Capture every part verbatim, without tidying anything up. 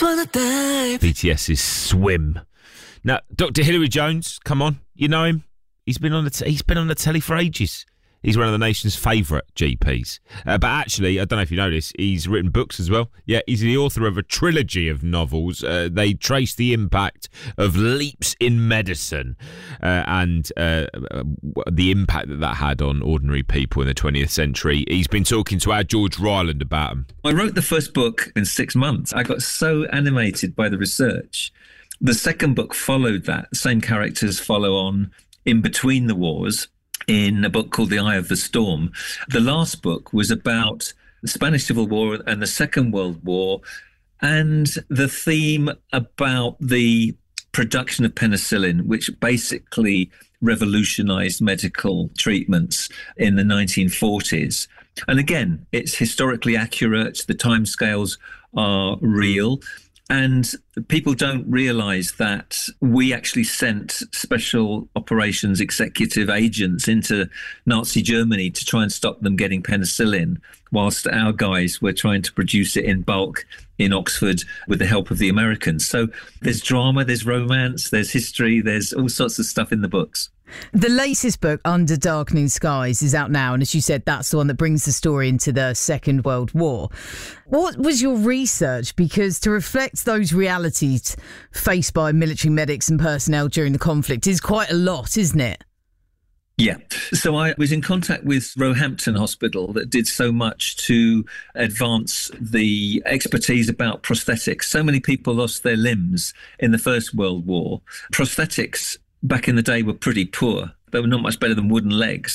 just wanna dive. BTS's Swim. Now, Doctor Hilary Jones, come on, you know him. He's been on the t- he's been on the telly for ages. He's one of the nation's favourite G Ps. Uh, but actually, I don't know if you know this, he's written books as well. Yeah, he's the author of a trilogy of novels. Uh, they trace the impact of leaps in medicine uh, and uh, the impact that that had on ordinary people in the twentieth century. He's been talking to our George Ryland about them. I wrote the first book in six months. I got so animated by the research. The second book followed that. The same characters follow on in between the wars in a book called The Eye of the Storm. The last book was about the Spanish Civil War and the Second World War, and the theme about the production of penicillin, which basically revolutionized medical treatments in the nineteen forties. And again, it's historically accurate. The timescales are real. And people don't realize that we actually sent special operations executive agents into Nazi Germany to try and stop them getting penicillin, whilst our guys were trying to produce it in bulk in Oxford with the help of the Americans. So there's drama, there's romance, there's history, there's all sorts of stuff in the books. The latest book, Under Darkening Skies, is out now. And as you said, that's the one that brings the story into the Second World War. What was your research? Because to reflect those realities faced by military medics and personnel during the conflict is quite a lot, isn't it? Yeah. So I was in contact with Roehampton Hospital that did so much to advance the expertise about prosthetics. So many people lost their limbs in the First World War. Prosthetics back in the day were pretty poor. They were not much better than wooden legs.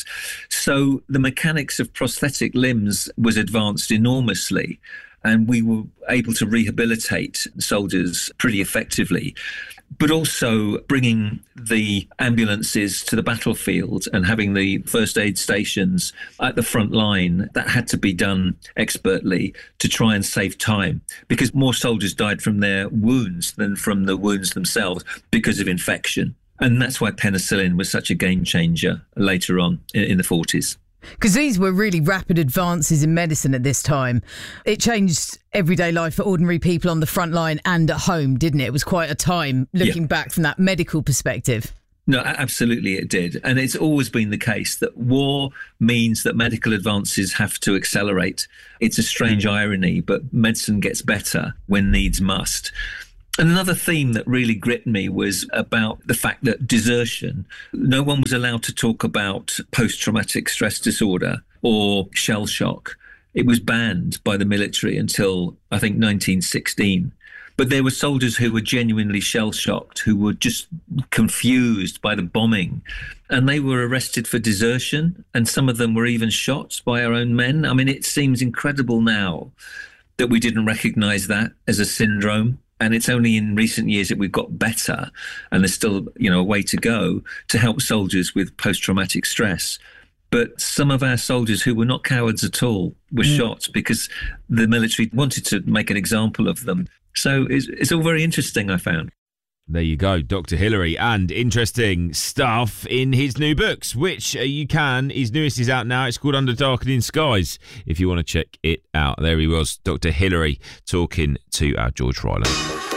So the mechanics of prosthetic limbs was advanced enormously, and we were able to rehabilitate soldiers pretty effectively. But also bringing the ambulances to the battlefield and having the first aid stations at the front line, that had to be done expertly to try and save time, because more soldiers died from their wounds than from the wounds themselves because of infection. And that's why penicillin was such a game changer later on in the forties. Because these were really rapid advances in medicine at this time. It changed everyday life for ordinary people on the front line and at home, didn't it? It was quite a time looking yeah. back from that medical perspective. No, absolutely it did. And it's always been the case that war means that medical advances have to accelerate. It's a strange irony, but medicine gets better when needs must. And another theme that really gripped me was about the fact that desertion, no one was allowed to talk about post-traumatic stress disorder or shell shock. It was banned by the military until, I think, nineteen sixteen. But there were soldiers who were genuinely shell-shocked, who were just confused by the bombing. And they were arrested for desertion, and some of them were even shot by our own men. I mean, it seems incredible now that we didn't recognise that as a syndrome. And it's only in recent years that we've got better, and there's still, you know, a way to go to help soldiers with post-traumatic stress. But some of our soldiers who were not cowards at all were mm. shot because the military wanted to make an example of them. So it's, it's all very interesting, I found. There you go, Doctor Hilary, and interesting stuff in his new books, which uh, you can. His newest is out now. It's called Under Darkening Skies, if you want to check it out. There he was, Doctor Hilary, talking to our George Ryland.